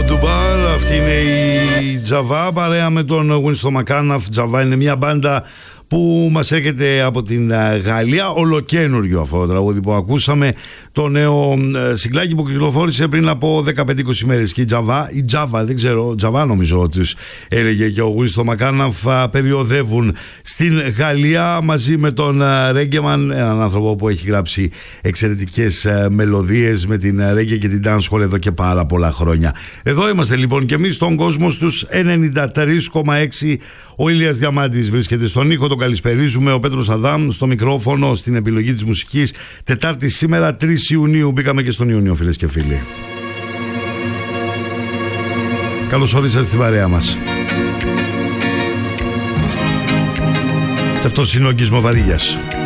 Ντουμπάλ, αυτή είναι η Τζαβά παρέα με τον Winston McAnuff. Τζαβά είναι μια μπάντα που μας έρχεται από την Γαλλία, ολοκένουργιο αυτό το τραγούδι που ακούσαμε, το νέο συγκλάκι που κυκλοφόρησε πριν από 15-20 μέρες. Και η Τζαβά, δεν ξέρω, Τζαβά νομίζω ότι τους έλεγε και ο Winston McAnuff, περιοδεύουν στην Γαλλία μαζί με τον Ρέγκεμαν, έναν άνθρωπο που έχει γράψει εξαιρετικές μελωδίες με την Ρέγκε και την dancehall εδώ και πάρα πολλά χρόνια. Εδώ είμαστε λοιπόν και εμείς στον κόσμο στους 93,6. Ο Ηλίας Διαμάντης βρίσκεται στον ήχο, τον καλησπερίζουμε. Ο Πέτρος Αδάμ στο μικρόφωνο, στην επιλογή της μουσικής. Τετάρτη σήμερα, 3 Ιουνίου. Μπήκαμε και στον Ιούνιο, φίλες και φίλοι. Καλώς ορίσατε στην παρέα μας. Και αυτός είναι ο Γκίσμο Βαρύγιας.